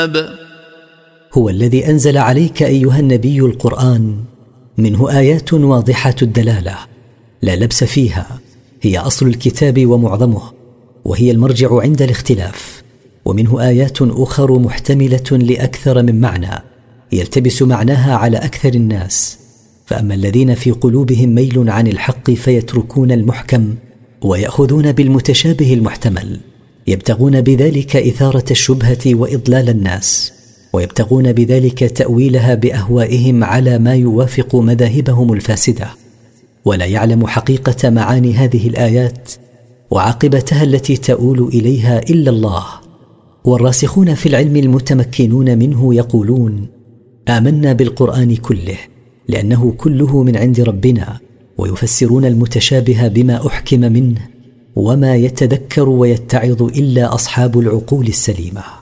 هو الذي أنزل عليك أيها النبي القرآن، منه آيات واضحة الدلالة لا لبس فيها، هي أصل الكتاب ومعظمه، وهي المرجع عند الاختلاف. ومنه آيات أخر محتملة لأكثر من معنى يلتبس معناها على أكثر الناس، فأما الذين في قلوبهم ميل عن الحق فيتركون المحكم ويأخذون بالمتشابه المحتمل، يبتغون بذلك إثارة الشبهة وإضلال الناس، ويبتغون بذلك تأويلها بأهوائهم على ما يوافق مذاهبهم الفاسدة، ولا يعلم حقيقة معاني هذه الآيات وعاقبتها التي تؤول إليها إلا الله. والراسخون في العلم المتمكنون منه يقولون: آمنا بالقرآن كله لأنه كله من عند ربنا، ويفسرون المتشابه بما أحكم منه، وما يتذكر ويتعظ إلا أصحاب العقول السليمة.